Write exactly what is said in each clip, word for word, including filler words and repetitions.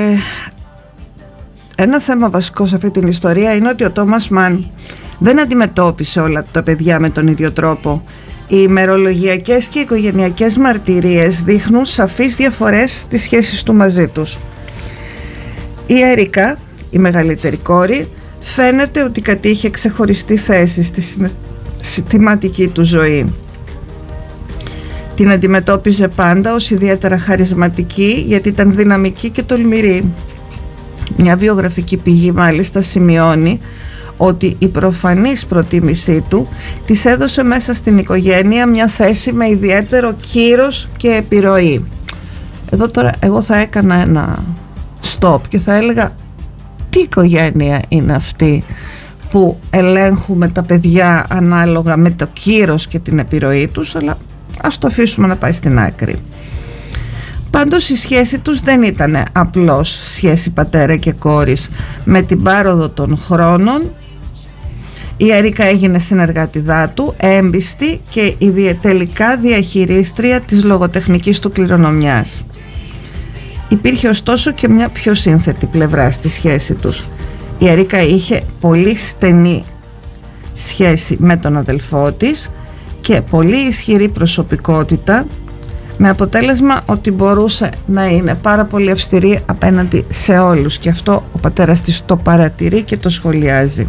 ένα θέμα βασικό σε αυτή την ιστορία είναι ότι ο Τόμας Μαν δεν αντιμετώπισε όλα τα παιδιά με τον ίδιο τρόπο. Οι ημερολογιακές και οικογενειακές μαρτυρίες δείχνουν σαφείς διαφορές στις σχέσεις του μαζί τους. Η Έρικα, η μεγαλύτερη κόρη, φαίνεται ότι κατήχε ξεχωριστή θέση στη συναισθηματική του ζωή. Την αντιμετώπιζε πάντα ως ιδιαίτερα χαρισματική, γιατί ήταν δυναμική και τολμηρή. Μια βιογραφική πηγή μάλιστα σημειώνει ότι η προφανής προτίμησή του της έδωσε μέσα στην οικογένεια μια θέση με ιδιαίτερο κύρος και επιρροή. Εδώ τώρα εγώ θα έκανα ένα stop και θα έλεγα, τι οικογένεια είναι αυτή που ελέγχουμε τα παιδιά ανάλογα με το κύρος και την επιρροή τους, αλλά ας το αφήσουμε να πάει στην άκρη. Πάντως η σχέση τους δεν ήταν απλώς σχέση πατέρα και κόρης. Με την πάροδο των χρόνων η Έρικα έγινε συνεργάτιδά του, έμπιστη και τελικά διαχειρίστρια της λογοτεχνικής του κληρονομιάς. Υπήρχε ωστόσο και μια πιο σύνθετη πλευρά στη σχέση τους. Η Έρικα είχε πολύ στενή σχέση με τον αδελφό της και πολύ ισχυρή προσωπικότητα, με αποτέλεσμα ότι μπορούσε να είναι πάρα πολύ αυστηρή απέναντι σε όλους, και αυτό ο πατέρας της το παρατηρεί και το σχολιάζει.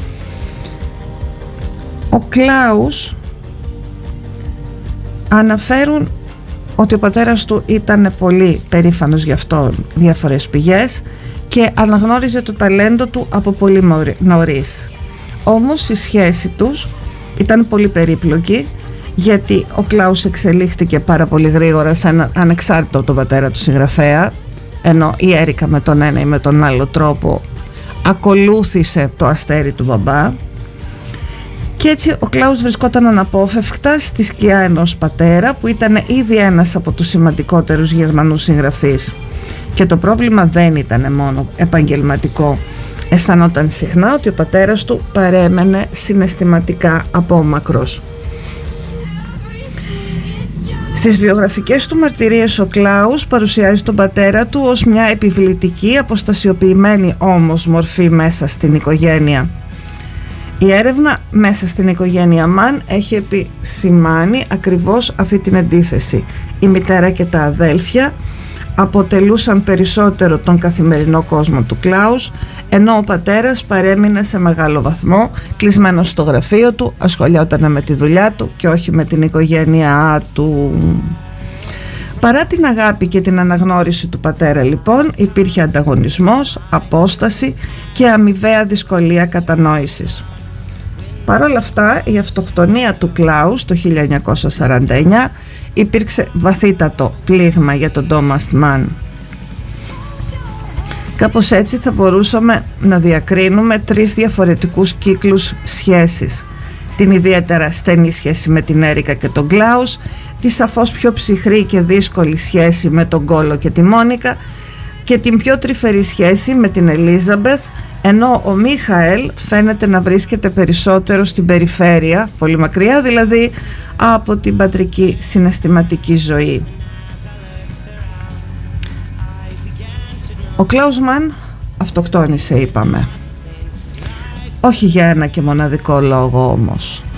Ο Κλάους αναφέρουν ότι ο πατέρας του ήταν πολύ περήφανος γι' αυτόν, διάφορες πηγές, και αναγνώριζε το ταλέντο του από πολύ νωρίς. Όμως η σχέση τους ήταν πολύ περίπλοκη, γιατί ο Κλάους εξελίχθηκε πάρα πολύ γρήγορα σε έναν ανεξάρτητο από τον πατέρα του συγγραφέα, ενώ η Έρικα με τον ένα ή με τον άλλο τρόπο ακολούθησε το αστέρι του μπαμπά, και έτσι ο Κλάους βρισκόταν αναπόφευκτα στη σκιά ενός πατέρα που ήταν ήδη ένας από τους σημαντικότερους Γερμανούς συγγραφείς. Και το πρόβλημα δεν ήταν μόνο επαγγελματικό. Αισθανόταν συχνά ότι ο πατέρας του παρέμενε συναισθηματικά απόμακρος. Στις βιογραφικές του μαρτυρίες ο Κλάους παρουσιάζει τον πατέρα του ως μια επιβλητική, αποστασιοποιημένη όμως μορφή μέσα στην οικογένεια. Η έρευνα μέσα στην οικογένεια Μαν έχει επισημάνει ακριβώς αυτή την αντίθεση. Η μητέρα και τα αδέλφια αποτελούσαν περισσότερο τον καθημερινό κόσμο του Κλάους, ενώ ο πατέρας παρέμεινε σε μεγάλο βαθμό κλεισμένος στο γραφείο του, ασχολιόταν με τη δουλειά του και όχι με την οικογένειά του. Παρά την αγάπη και την αναγνώριση του πατέρα, λοιπόν, υπήρχε ανταγωνισμός, απόσταση και αμοιβαία δυσκολία κατανόησης. Παρ' όλα αυτά, η αυτοκτονία του Κλάους το χίλια εννιακόσια σαράντα εννιά υπήρξε βαθύτατο πλήγμα για τον Τόμας Μαν. Κάπως έτσι θα μπορούσαμε να διακρίνουμε τρεις διαφορετικούς κύκλους σχέσης. Την ιδιαίτερα στενή σχέση με την Έρικα και τον Κλάους, τη σαφώς πιο ψυχρή και δύσκολη σχέση με τον Κόλο και τη Μόνικα, και την πιο τρυφερή σχέση με την Ελίζαμπεθ, ενώ ο Μίχαελ φαίνεται να βρίσκεται περισσότερο στην περιφέρεια, πολύ μακριά δηλαδή από την πατρική συναισθηματική ζωή. Ο Κλάους Μαν αυτοκτόνησε, είπαμε. Όχι για ένα και μοναδικό λόγο όμως.